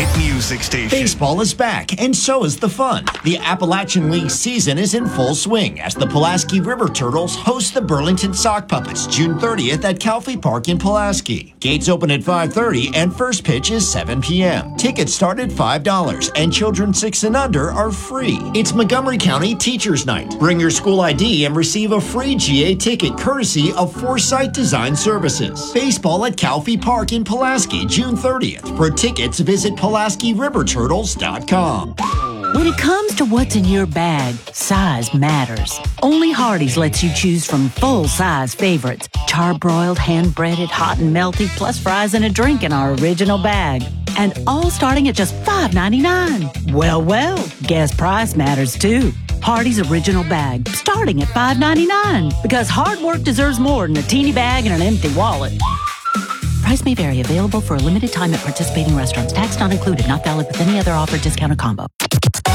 music station. Baseball is back, and so is the fun. The Appalachian League season is in full swing as the Pulaski River Turtles host the Burlington Sock Puppets June 30th at Calfee Park in Pulaski. Gates open at 5:30 and first pitch is 7 p.m. Tickets start at $5 and children 6 and under are free. It's Montgomery County Teachers Night. Bring your school ID and receive a free GA ticket courtesy of Foresight Design Services. Baseball at Calfee Park in Pulaski June 30th. For tickets, visit PulaskiRiverTurtles.com. When it comes to what's in your bag, size matters. Only Hardee's lets you choose from full-size favorites. Charbroiled, hand-breaded, hot and melty, plus fries and a drink in our original bag. And all starting at just $5.99. Well, guess price matters too. Hardee's original bag, starting at $5.99. Because hard work deserves more than a teeny bag and an empty wallet. Price may vary. Available for a limited time at participating restaurants. Tax not included. Not valid with any other offer, discount, or combo.